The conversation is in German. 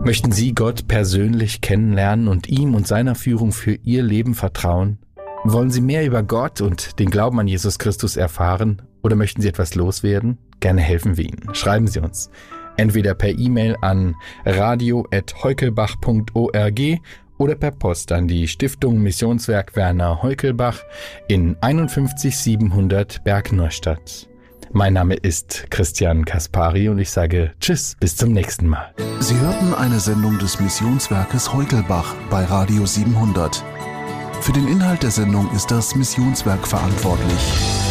Möchten Sie Gott persönlich kennenlernen und ihm und seiner Führung für Ihr Leben vertrauen? Wollen Sie mehr über Gott und den Glauben an Jesus Christus erfahren oder möchten Sie etwas loswerden? Gerne helfen wir Ihnen. Schreiben Sie uns. Entweder per E-Mail an radio@heukelbach.org oder per Post an die Stiftung Missionswerk Werner Heukelbach in 51700 Bergneustadt. Mein Name ist Christian Kaspari und ich sage Tschüss, bis zum nächsten Mal. Sie hörten eine Sendung des Missionswerkes Heukelbach bei Radio 700. Für den Inhalt der Sendung ist das Missionswerk verantwortlich.